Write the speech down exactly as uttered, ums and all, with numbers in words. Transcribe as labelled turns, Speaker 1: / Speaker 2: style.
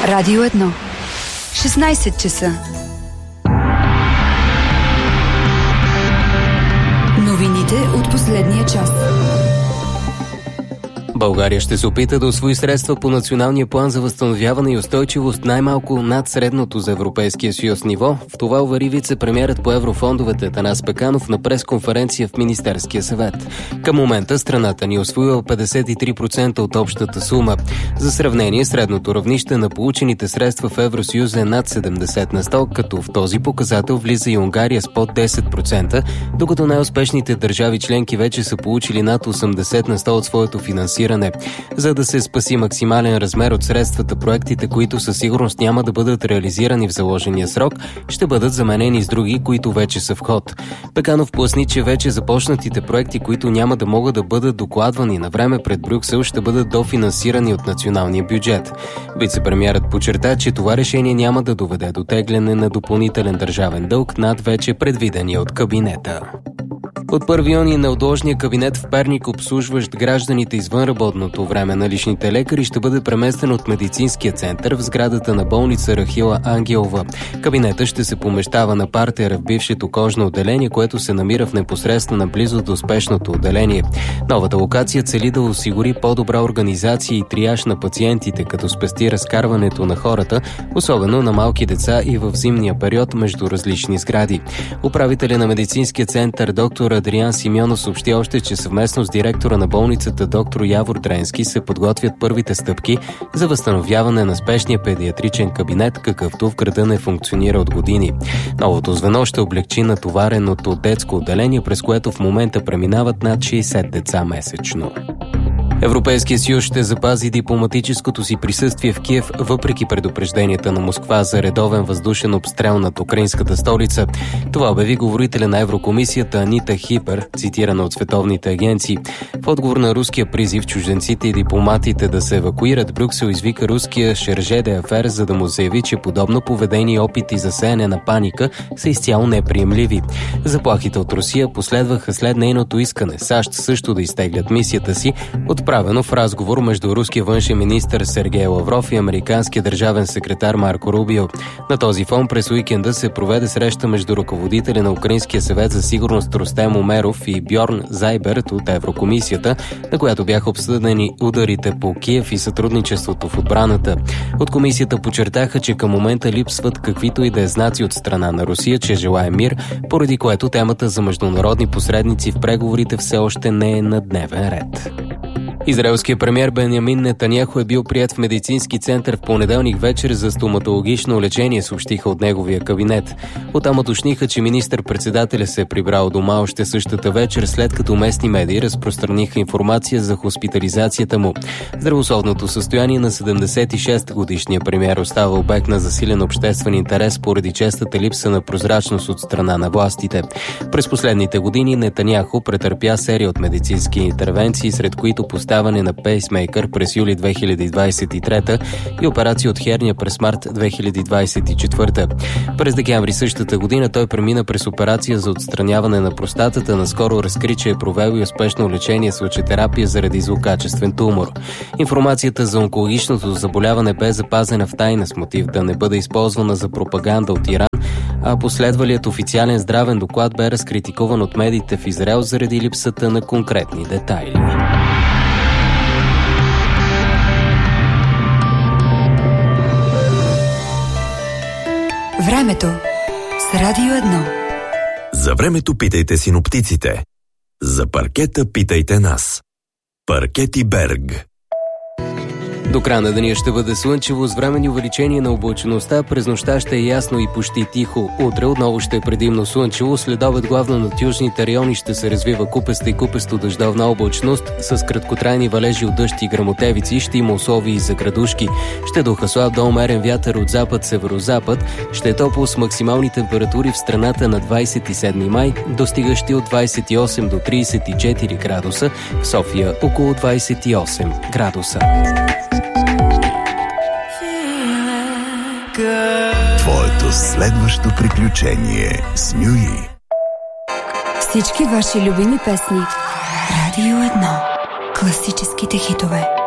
Speaker 1: Радио едно. шестнайсет часа. Новините от последния час.
Speaker 2: България ще се опита да усвои средства по Националния план за възстановяване и устойчивост най-малко над средното за Европейския съюз ниво. В това увери вице-премиерът по еврофондовете Атанас Пеканов на пресконференция в Министерския съвет. Към момента страната ни е усвоила петдесет и три процента от общата сума. За сравнение, средното равнище на получените средства в Евросъюза е над седемдесет на сто, като в този показател влиза и Унгария с под десет процента, докато най-успешните държави членки вече са получили над осемдесет на сто от своето финансиране. За да се спаси максимален размер от средствата, проектите, които със сигурност няма да бъдат реализирани в заложения срок, ще бъдат заменени с други, които вече са в ход. Пеканов поясни, че вече започнатите проекти, които няма да могат да бъдат докладвани на време пред Брюксел, ще бъдат дофинансирани от националния бюджет. Вице-премиерът подчерта, че това решение няма да доведе до тегляне на допълнителен държавен дълг над вече предвидения от кабинета. От първи юни неотложният кабинет в Перник, обслужващ гражданите извън работното време на личните лекари, ще бъде преместен от медицинския център в сградата на болница Рахила Ангелова. Кабинетът ще се помещава на партера в бившето кожно отделение, което се намира в непосредствена близост до спешното отделение. Новата локация цели да осигури по-добра организация и триаж на пациентите, като спести разкарването на хората, особено на малки деца и в зимния период между различни сгради. Управителя на медицинския център доктор Адриан Симеонов съобщи още, че съвместно с директора на болницата доктор Явор Дренски се подготвят първите стъпки за възстановяване на спешния педиатричен кабинет, какъвто в града не функционира от години. Новото звено ще облегчи натовареното детско отделение, през което в момента преминават над шейсет деца месечно. Европейския съюз ще запази дипломатическото си присъствие в Киев, въпреки предупрежденията на Москва за редовен въздушен обстрел над украинската столица. Това обяви говорителя на Еврокомисията Анита Хипер, цитирана от световните агенции. В отговор на руския призив чужденците и дипломатите да се евакуират, Брюксел извика руския Шерже де Афер, за да му заяви, че подобно поведение и опити за сеяне на паника са изцяло неприемливи. Заплахите от Русия последваха след нейното искане САЩ също да изтеглят мисията си, от правено в разговор между руския външен министър Сергей Лавров и американския държавен секретар Марко Рубио. На този фон през уикенда се проведе среща между ръководителя на Украинския съвет за сигурност Рустем Умеров и Бьорн Зайберт от Еврокомисията, на която бяха обсъдени ударите по Киев и сътрудничеството в отбраната. От комисията подчертаха, че към момента липсват каквито и да е знаци от страна на Русия, че желае мир, поради което темата за международни посредници в преговорите все още не е на дневен ред. Израелският премиер Бенямин Нетаняху е бил приет в медицински център в понеделник вечер за стоматологично лечение, съобщиха от неговия кабинет. Оттам уточниха, че министър-председателя се е прибрал дома още същата вечер, след като местни медии разпространиха информация за хоспитализацията му. Здравословното състояние на седемдесет и шест годишния премиер остава обект на засилен обществен интерес поради честата липса на прозрачност от страна на властите. През последните години Нетаняху претърпя серия от медицински интервенции, сред които поставя ставане на пейсмейкър през юли две хиляди двадесет и трета и операция от херния през март две хиляди двадесет и четвърта. През декември същата година той премина през операция за отстраняване на простатата. Наскоро разкри, че е провел и успешно лечение с лъчетерапия заради злокачествен тумор. Информацията за онкологичното заболяване бе запазена в тайна с мотив да не бъде използвана за пропаганда от Иран, а последвалият официален здравен доклад бе разкритикуван от медиите в Израел заради липсата на конкретни детайли.
Speaker 1: Времето с Радио едно.
Speaker 3: За времето питайте синоптиците. За паркета питайте нас. Паркети Берг.
Speaker 2: До края на деня ще бъде слънчево с временни увеличение на облачността. През нощта ще е ясно и почти тихо. Утре отново ще е предимно слънчево. Следобед главно над южните райони ще се развива купеста и купесто дъждовна облачност. С краткотрайни валежи от дъжд и гръмотевици ще има условия и за градушки. Ще духа слаб до умерен вятър от запад-северозапад. Ще е топло с максимални температури в страната на двадесет и седми май, достигащи от двадесет и осем до тридесет и четири градуса. В София около двадесет и осем градуса.
Speaker 3: Твоето следващо приключение с Мюи.
Speaker 1: Всички ваши любими песни. Радио едно. Класическите хитове.